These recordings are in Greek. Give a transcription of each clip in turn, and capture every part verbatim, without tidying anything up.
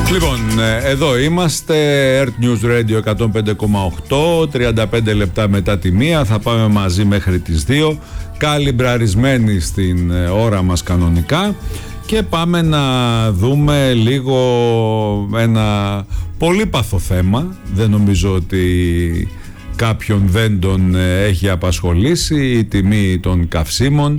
Λοιπόν, εδώ είμαστε, Earth News Radio εκατόν πέντε κόμμα οκτώ, τριάντα πέντε λεπτά μετά τη μία, θα πάμε μαζί μέχρι τις δύο, καλυμπραρισμένοι στην ώρα μας κανονικά, και πάμε να δούμε λίγο ένα πολύπαθο θέμα. Δεν νομίζω ότι κάποιον δεν τον έχει απασχολήσει η τιμή των καυσίμων,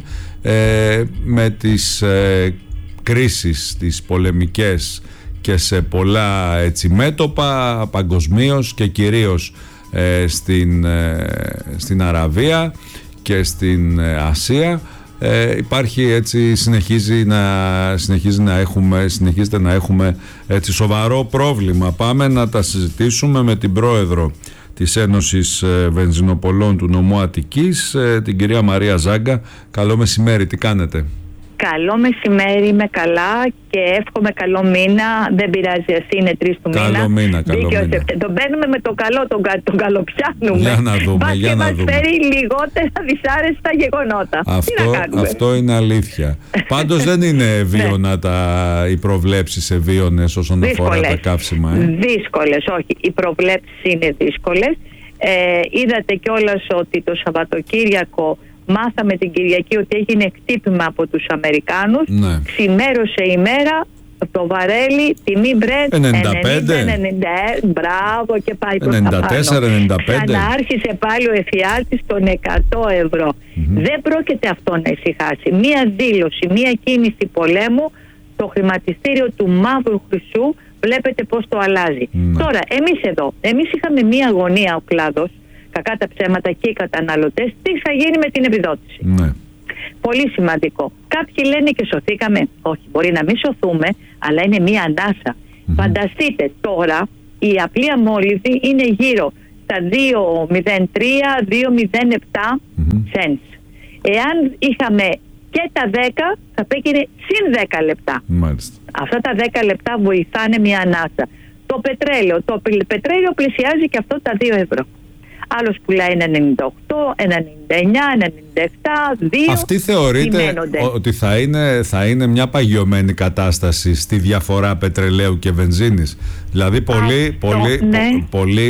ε, με τις ε, κρίσεις, τις πολεμικές και σε πολλά έτσι μέτωπα παγκοσμίως και κυρίως ε, στην, ε, στην Αραβία και στην ε, Ασία. Ε, υπάρχει έτσι, συνεχίζει να, συνεχίζει να έχουμε, συνεχίζεται να έχουμε έτσι σοβαρό πρόβλημα. Πάμε να τα συζητήσουμε με την πρόεδρο της Ένωσης Βενζινοπολών του νομού Αττικής, την κυρία Μαρία Ζάγκα. Καλό μεσημέρι, τι κάνετε? Καλό μεσημέρι, είμαι καλά και εύχομαι καλό μήνα. Δεν πειράζει, εσύ είναι τρεις του καλό μήνα. Καλό μήνα, καλό μήνα. Τον παίρνουμε με το καλό, τον, κα, τον καλοπιάνουμε. Για να δούμε, Μπας για και να μας δούμε. φέρει λιγότερα δυσάρεστα γεγονότα. Αυτό, αυτό είναι αλήθεια. Πάντως δεν είναι βίωνα τα, οι προβλέψεις ευίωνες όσον δύσκολες. αφορά τα καύσιμα. Ε? Δύσκολες, όχι. Οι προβλέψεις είναι δύσκολες. Ε, είδατε κιόλας ότι το Σαββατοκύριακο μάθαμε την Κυριακή ότι έγινε χτύπημα από τους Αμερικάνους. Ναι. Ξημέρωσε η μέρα, το βαρέλι, τιμή Brent ενενήντα πέντε, ενενήντα, μπράβο, και πάει προς ενενήντα τέσσερα, ενενήντα πέντε. Ξανάρχισε πάλι ο εφιάλτης των εκατό ευρώ. Mm-hmm. Δεν πρόκειται αυτό να ησυχάσει. Μία δήλωση, μία κίνηση πολέμου, το χρηματιστήριο του μαύρου χρυσού, βλέπετε πώς το αλλάζει. Mm-hmm. Τώρα, εμείς εδώ, εμείς είχαμε μία αγωνία ο κλάδος, κακά τα ψέματα και οι καταναλωτές, τι θα γίνει με την επιδότηση. Ναι. Πολύ σημαντικό. Κάποιοι λένε και σωθήκαμε. Όχι, μπορεί να μην σωθούμε, αλλά είναι μία ανάσα. Mm-hmm. Φανταστείτε τώρα, η απλή αμόλυβδη είναι γύρω στα δύο κόμμα μηδέν τρία με δύο κόμμα μηδέν επτά mm-hmm. cents. Εάν είχαμε και τα δέκα, θα πήγαινε συν δέκα λεπτά. Μάλιστα. Αυτά τα δέκα λεπτά βοηθάνε μία ανάσα. Το πετρέλαιο, το πετρέλαιο πλησιάζει και αυτό τα δύο ευρώ. Άλλος πουλάει ενενήντα οκτώ, ενενήντα εννιά, ενενήντα επτά, δύο. Αυτή θεωρείτε ότι θα είναι, θα είναι μια παγιωμένη κατάσταση στη διαφορά πετρελαίου και βενζίνης? Δηλαδή πολλοί, πολλοί, ναι. πολλοί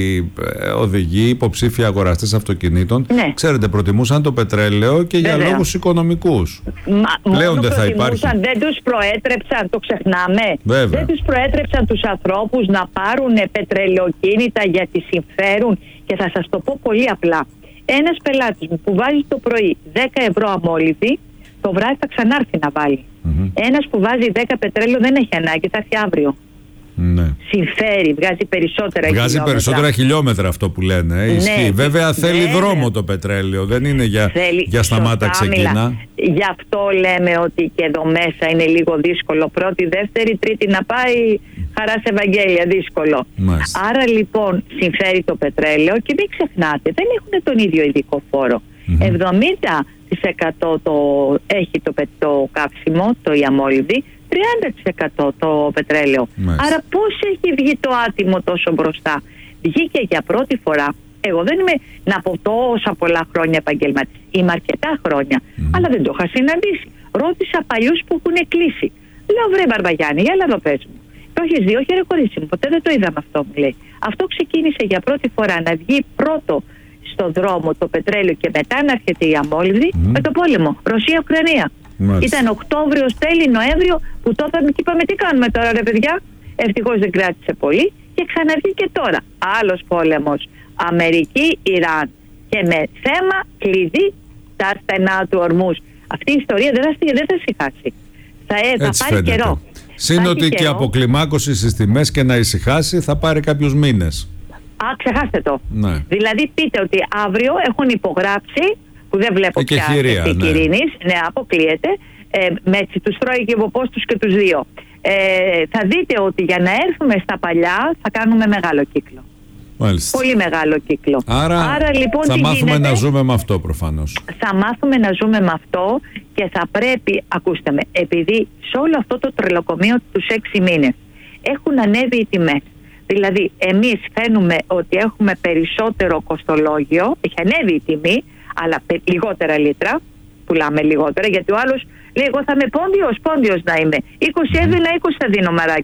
οδηγοί, υποψήφοι αγοραστές αυτοκινήτων, ναι, ξέρετε, προτιμούσαν το πετρέλαιο και βέβαια για λόγους οικονομικούς. Μα, πλέον δεν θα υπάρχει. Δεν τους προέτρεψαν, το ξεχνάμε. Βέβαια. Δεν τους προέτρεψαν τους ανθρώπους να πάρουν πετρελαιοκίνητα γιατί συμφέρουν. Και θα σας το πω πολύ απλά. Ένας πελάτης μου που βάζει το πρωί δέκα ευρώ αμόλυβδη, το βράδυ θα ξανάρθει να βάλει. Mm-hmm. Ένας που βάζει δέκα πετρέλαιο δεν έχει ανάγκη, θα έρθει αύριο. Ναι. Συμφέρει, βγάζει περισσότερα βγάζει χιλιόμετρα. περισσότερα χιλιόμετρα αυτό που λένε. Ε, ναι, βέβαια θέλει βέβαια δρόμο το πετρέλαιο, δεν είναι για, για σταμάτα ξεκίνα. Γι' αυτό λέμε ότι και εδώ μέσα είναι λίγο δύσκολο. Πρώτη, δεύτερη, τρίτη να πάει, χαρά σε Ευαγγέλια, δύσκολο. Μάλιστα. Άρα λοιπόν συμφέρει το πετρέλαιο και μην ξεχνάτε, δεν έχουν τον ίδιο ειδικό φόρο. Mm-hmm. εβδομήντα τοις εκατό το έχει το, το καύσιμο, το η αμόλυβδη, τριάντα τοις εκατό το πετρέλαιο. Μάλιστα. Άρα πώς έχει βγει το άτιμο τόσο μπροστά? Βγήκε για πρώτη φορά. Εγώ δεν είμαι να πω τόσα πολλά χρόνια επαγγελματής. Είμαι αρκετά χρόνια, mm. αλλά δεν το είχα συναντήσει. Ρώτησα παλιούς που έχουν κλείσει. Λέω, βρε Μπαρμπαγιάννη, έλα εδώ πες μου. Το έχεις δει? Όχι, ρε κορίτσι μου, ποτέ δεν το είδαμε αυτό, μου λέει. Αυτό ξεκίνησε για πρώτη φορά να βγει πρώτο στον δρόμο το πετρέλαιο και μετά να έρχεται η αμόλυβδη mm. με το πόλεμο. Ρωσία-Ουκρανία. Ήταν Οκτώβριο, τέλη Νοέμβριο, που τότε και είπαμε τι κάνουμε τώρα, ρε παιδιά. Ευτυχώς δεν κράτησε πολύ και ξαναρχεί τώρα. Άλλος πόλεμος. Αμερική-Ιράν. Και με θέμα κλειδί τα στενά του Ορμούς. Αυτή η ιστορία δεν θα, δεν θα ησυχάσει. Θα, θα πάρει φαίνεται. καιρό. Συν ότι και αποκλιμάκωση στις τιμές και να ησυχάσει θα πάρει κάποιους μήνες. Α, ξεχάστε το. Ναι. Δηλαδή πείτε ότι αύριο έχουν υπογράψει, που δεν βλέπω ε, πια στην ναι. Κυρίνης, ναι, αποκλείεται, ε, με έτσι τους τρώει και από τους και τους δύο. Ε, θα δείτε ότι για να έρθουμε στα παλιά θα κάνουμε μεγάλο κύκλο. Μάλιστα. Πολύ μεγάλο κύκλο. Άρα, Άρα λοιπόν, θα μάθουμε γίνεται, να ζούμε με αυτό προφανώς. Θα μάθουμε να ζούμε με αυτό και θα πρέπει, ακούστε με, επειδή σε όλο αυτό το τρελοκομείο τους έξι μήνες έχουν ανέβει οι τιμές. Δηλαδή εμείς φαίνουμε ότι έχουμε περισσότερο κοστολόγιο, έχει ανέβει η τιμή, αλλά λιγότερα λίτρα, πουλάμε λιγότερα, γιατί ο άλλος λέει εγώ θα είμαι πόντιος, πόντιος να είμαι. είκοσι έδωνα, είκοσι θα δίνω μαράκι μου.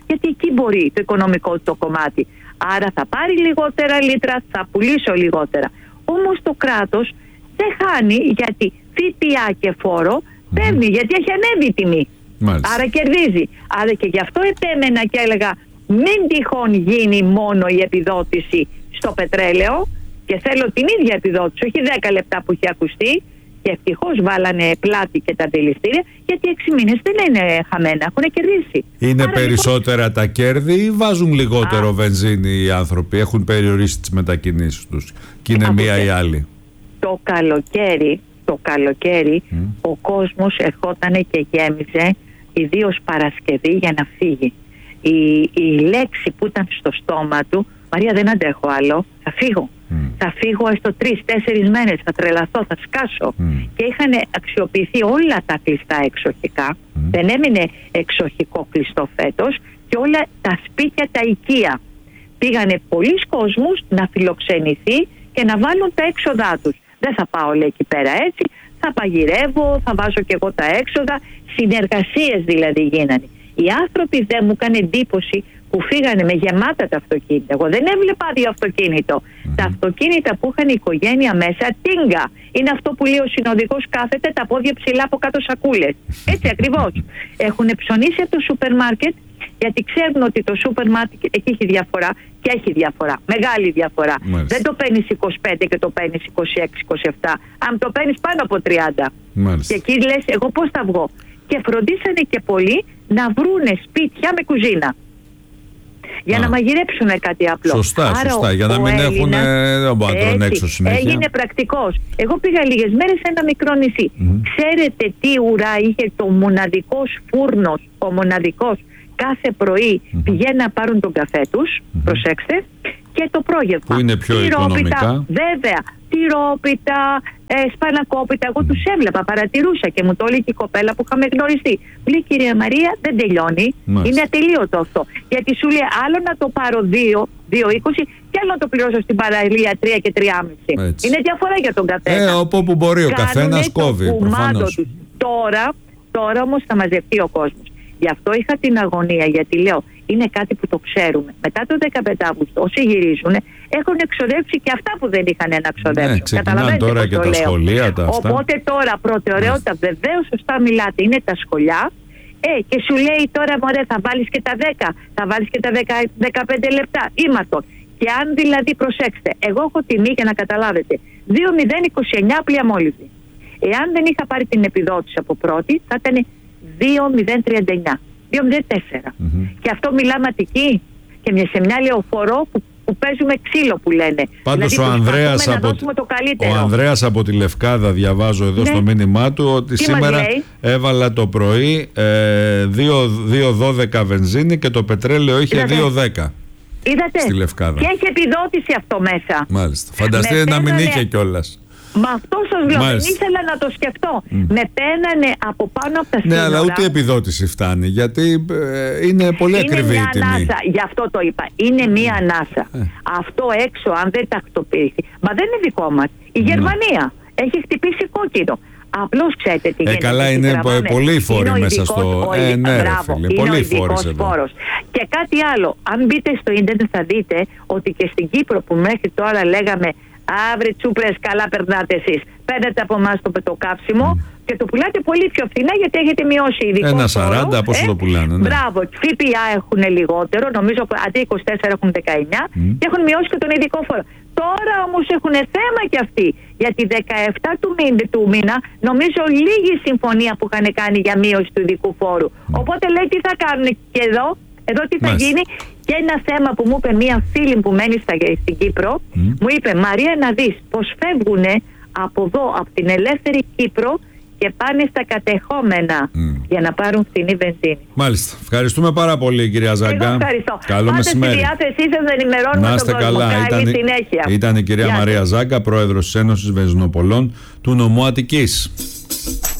γιατί εκεί μπορεί το οικονομικό το κομμάτι. Άρα θα πάρει λιγότερα λίτρα, θα πουλήσω λιγότερα. Όμως το κράτος δεν χάνει, γιατί ΦΠΑ και φόρο παίρνει, mm. γιατί έχει ανέβει η τιμή. Μάλιστα. Άρα κερδίζει. Άρα και γι' αυτό επέμενα και έλεγα μην τυχόν γίνει μόνο η επιδότηση στο πετρέλαιο, και θέλω την ίδια επιδότηση, όχι δέκα λεπτά που έχει ακουστεί, και ευτυχώς βάλανε πλάτη και τα δηληστήρια, γιατί έξι μήνες δεν είναι χαμένα, έχουν κερδίσει. Είναι Άρα, περισσότερα λοιπόν τα κέρδη ή βάζουν λιγότερο Α. βενζίνη οι άνθρωποι, έχουν περιορίσει τις μετακινήσεις τους και είναι μία ή άλλη? Το καλοκαίρι, το καλοκαίρι mm. ο κόσμος ερχότανε και γέμιζε, ιδίως Παρασκευή, για να φύγει. Η, η λέξη που ήταν στο στόμα του, Μαρία δεν αντέχω άλλο, θα φύγω. Mm. Θα φύγω έστω τρεις-τέσσερις μέρες, θα τρελαθώ, θα σκάσω. Mm. Και είχαν αξιοποιηθεί όλα τα κλειστά εξοχικά. Mm. Δεν έμεινε εξοχικό κλειστό φέτος, και όλα τα σπίτια, τα οικεία. Πήγανε πολλοί κόσμος να φιλοξενηθεί και να βάλουν τα έξοδά τους. Δεν θα πάω, λέει, εκεί πέρα έτσι, θα παγειρεύω, θα βάζω και εγώ τα έξοδα. Συνεργασίες δηλαδή γίνανε. Οι άνθρωποι δεν μου έκανε εντύπωση που φύγανε με γεμάτα τα αυτοκίνητα. Εγώ δεν έβλεπα άδειο αυτοκίνητο. Mm-hmm. Τα αυτοκίνητα που είχαν η οικογένεια μέσα, τίγκα. Είναι αυτό που λέει ο συνοδικός, κάθεται τα πόδια ψηλά από κάτω σακούλες. Έτσι ακριβώς. Έχουν ψωνίσει από το σούπερ μάρκετ, γιατί ξέρουν ότι το σούπερ μάρκετ εκεί έχει διαφορά, και έχει διαφορά. Μεγάλη διαφορά. Μάλιστα. Δεν το παίρνεις είκοσι πέντε και το παίρνεις είκοσι έξι είκοσι επτά. Αν το παίρνεις πάνω από τριάντα. Μάλιστα. Και εκεί λες, εγώ πώς θα βγω? Και φροντίσανε και πολλοί να βρούνε σπίτια με κουζίνα, για Α. να μαγειρέψουν κάτι απλό. Σωστά, Άρα σωστά. Ο, για να μην έχουν τον έξω συνέχεια. Έγινε πρακτικός. Εγώ πήγα λίγες μέρες σε ένα μικρό νησί. Mm. Ξέρετε τι ουρά είχε το μοναδικός φούρνος, ο μοναδικός, κάθε πρωί mm. πηγαίνουν να πάρουν τον καφέ τους, mm. προσέξτε, και το πρόγευμα. Που είναι πιο τυρόπιτα, οικονομικά. Βέβαια, τυρόπιτα, ε, σπανακόπιτα. Εγώ mm. τους έβλεπα, παρατηρούσα, και μου το έλεγε η κοπέλα που είχαμε γνωριστεί. Λέει, κυρία Μαρία, δεν τελειώνει. Μάλιστα. Είναι ατελείωτο αυτό. Γιατί σου λέει, άλλο να το πάρω δύο, δύο είκοσι, και άλλο να το πληρώσω στην παραλία τρία και τριάμισι. Είναι διαφορά για τον καθένα. Ε, όπου που μπορεί ο καθένας κόβει. Προφανώς. Τώρα, τώρα όμως θα μαζευτεί ο κόσμος. Γι' αυτό είχα την αγωνία, γιατί λέω, είναι κάτι που το ξέρουμε. Μετά το δεκαπέντε Αυγούστου, όσοι γυρίζουν, έχουν εξοδέψει και αυτά που δεν είχαν να εξοδέψουν. Ναι, ξεκινάνε τώρα και τα λέω. Σχολεία, τα αυτά. Οπότε τώρα προτεραιότητα, ναι. βεβαίως σωστά μιλάτε, είναι τα σχολιά. Ε, και σου λέει τώρα, μωρέ, θα βάλεις και τα δέκα, θα βάλεις και τα δέκα, δεκαπέντε λεπτά. Ήμαρτον. Και αν δηλαδή, προσέξτε, εγώ έχω τιμή, για να καταλάβετε, δύο χιλιάδες είκοσι εννιά πλειαμόλυβδη. Εάν δεν είχα πάρει την επιδότηση από πρώτη, θα ήταν δύο χιλιάδες τριάντα εννιά, δύο χιλιάδες τέσσερα. Mm-hmm. Και αυτό μιλάμε Αττική, και σε μια λεωφορώ που, που παίζουμε ξύλο, που λένε. Πάντως δηλαδή, ο, Ανδρέας από, ο Ανδρέας από τη Λευκάδα, διαβάζω εδώ, ναι, στο μήνυμά του, ότι τι σήμερα έβαλα το πρωί ε, δύο δώδεκα βενζίνη και το πετρέλαιο είχε δύο δέκα. Είδατε, στη Λευκάδα. Και έχει επιδότηση αυτό μέσα. Μάλιστα. Φανταστείτε να μην είχε κιόλας. Μα αυτό σας λέω, δεν ήθελα να το σκεφτώ. Mm. Με παίρνανε από πάνω από τα σύνορα. Ναι, αλλά ούτε η επιδότηση φτάνει, γιατί ε, είναι πολύ ακριβή η τιμή. Ανάσα, γι' αυτό το είπα. Είναι μία ανάσα. Ε. Αυτό έξω, αν δεν τακτοποιηθεί. Μα δεν είναι δικό μας. Η mm. Γερμανία έχει χτυπήσει κόκκινο. Απλώς ξέρετε τι γίνεται. Ε, καλά, είναι τραβάμε. Πολλοί φόροι μέσα στο. Ο, ε, ναι, μπράβο, ρε, είναι πολλοί ο ειδικός φόρος. Και κάτι άλλο. Αν μπείτε στο ίντερνετ θα δείτε ότι και στην Κύπρο, που μέχρι τώρα λέγαμε αύριο τσούπρες, καλά περνάτε εσείς. Παίρνετε από εμάς το πετοκαύσιμο mm. και το πουλάτε πολύ πιο φθηνά, γιατί έχετε μειώσει ειδικό φόρο. Ένα σαράντα, πόσο ε? το πουλάνε. Ναι. Μπράβο. ΦΠΑ έχουν λιγότερο, νομίζω αντί είκοσι τέσσερα έχουν δεκαεννιά mm. και έχουν μειώσει και τον ειδικό φόρο. Τώρα όμως έχουν θέμα κι αυτοί. Γιατί δεκαεπτά του μήνα, του μήνα νομίζω λίγη συμφωνία που είχαν κάνει για μείωση του ειδικού φόρου. Mm. Οπότε λέει, τι θα κάνουν και εδώ. Εδώ τι θα Μάλιστα. γίνει. Και ένα θέμα που μου είπε μία φίλη που μένει στα, στην Κύπρο, mm. μου είπε, Μαρία, να δεις πως φεύγουν από εδώ, από την ελεύθερη Κύπρο, και πάνε στα κατεχόμενα mm. για να πάρουν φθηνή βενζίνη. Μάλιστα. Ευχαριστούμε πάρα πολύ, κυρία Ζάγκα. Εγώ ευχαριστώ. Καλό Πάτε μεσημέρι. Στη διάθεσή σας, δεν ενημερώνουμε να είστε τον καλά. κόσμο. Καλή ήταν, συνέχεια. ήταν η κυρία Γεια Μαρία Ζάγκα, πρόεδρος της Ένωσης Βενζινοπολών του νομού Αττικής.